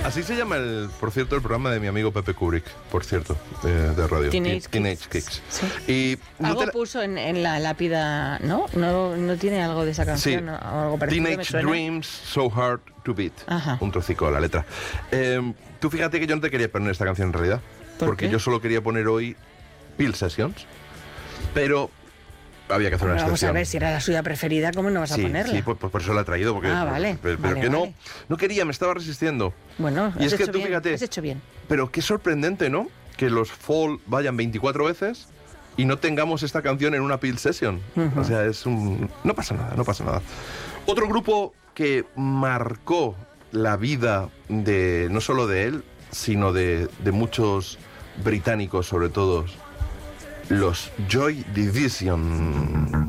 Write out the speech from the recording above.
Así se llama, por cierto, el programa de mi amigo Pepe Kubrick, por cierto, de radio. Teenage Kicks. Sí. Y algo puso en la lápida, ¿no? ¿No tiene algo de esa canción? Sí. O algo parecido. Teenage Dreams, So Hard to Beat. Ajá. Un trocico de la letra. Tú fíjate que yo no te quería poner esta canción en realidad. Porque yo solo quería poner hoy Peel Sessions. Pero había que hacer una excepción. Vamos a ver, si era la suya preferida, ¿cómo no vas a ponerla? Sí, pues por eso la he traído. Porque, vale. Pero vale, que vale. no quería, me estaba resistiendo. Bueno, y es que tú fíjate. Has hecho bien. Pero qué sorprendente, ¿no? Que los Fall vayan 24 veces y no tengamos esta canción en una Peel Session. O sea, no pasa nada. Otro grupo que marcó la vida de no solo de él, sino de muchos británicos, sobre todo, los Joy Division.